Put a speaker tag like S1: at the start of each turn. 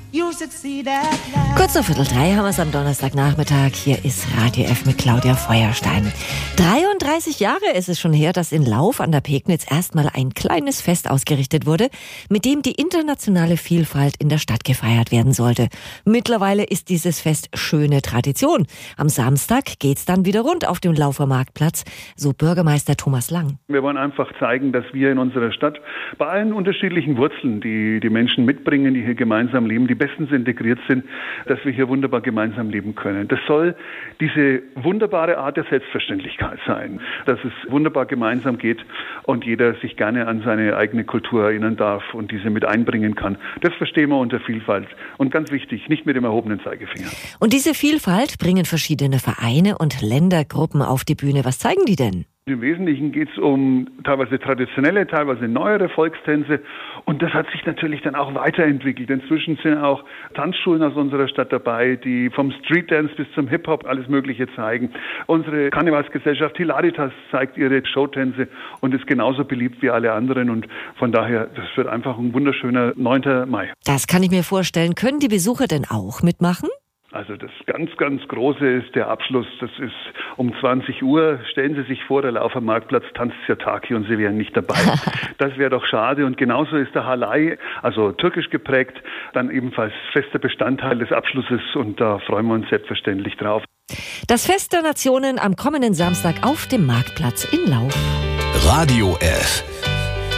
S1: Kurz vor 2:15 haben wir es am Donnerstagnachmittag. Hier ist Radio F mit Claudia Feuerstein. 33 Jahre ist es schon her, dass in Lauf an der Pegnitz erstmal ein kleines Fest ausgerichtet wurde, mit dem die internationale Vielfalt in der Stadt gefeiert werden sollte. Mittlerweile ist dieses Fest schöne Tradition. Am Samstag geht's dann wieder rund auf dem Laufer Marktplatz, so Bürgermeister Thomas Lang.
S2: Wir wollen einfach zeigen, dass wir in unserer Stadt bei allen unterschiedlichen Wurzeln, die die Menschen mitbringen, die hier gemeinsam leben, die bestens integriert sind, dass wir hier wunderbar gemeinsam leben können. Das soll diese wunderbare Art der Selbstverständlichkeit sein, dass es wunderbar gemeinsam geht und jeder sich gerne an seine eigene Kultur erinnern darf und diese mit einbringen kann. Das verstehen wir unter Vielfalt. Und ganz wichtig, nicht mit dem erhobenen Zeigefinger.
S1: Und diese Vielfalt bringen verschiedene Vereine und Ländergruppen auf die Bühne. Was zeigen die denn?
S2: Im Wesentlichen geht es um teilweise traditionelle, teilweise neuere Volkstänze und das hat sich natürlich dann auch weiterentwickelt. Inzwischen sind auch Tanzschulen aus unserer Stadt dabei, die vom Streetdance bis zum Hip-Hop alles Mögliche zeigen. Unsere Karnevalsgesellschaft Hilaritas zeigt ihre Showtänze und ist genauso beliebt wie alle anderen und von daher, das wird einfach ein wunderschöner 9. Mai.
S1: Das kann ich mir vorstellen. Können die Besucher denn auch mitmachen?
S2: Also das ganz, ganz Große ist der Abschluss. Das ist um 20 Uhr. Stellen Sie sich vor, der Laufer Marktplatz tanzt Sirtaki und Sie wären nicht dabei. Das wäre doch schade. Und genauso ist der Halay, also türkisch geprägt, dann ebenfalls fester Bestandteil des Abschlusses. Und da freuen wir uns selbstverständlich drauf.
S1: Das Fest der Nationen am kommenden Samstag auf dem Marktplatz in Lauf.
S3: Radio F.